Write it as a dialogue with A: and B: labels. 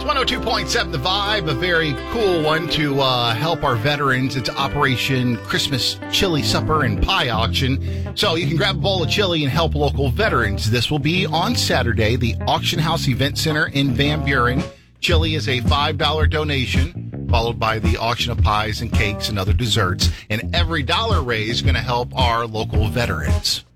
A: 102.7 The Vibe, a very cool one to help our veterans. It's Operation Christmas Chili Supper and Pie Auction. So you can grab a bowl of chili and help local veterans. This will be on Saturday, the Auction House Event Center in Van Buren. Chili is a $5 donation, followed by the auction of pies and cakes and other desserts. And every dollar raised is going to help our local veterans.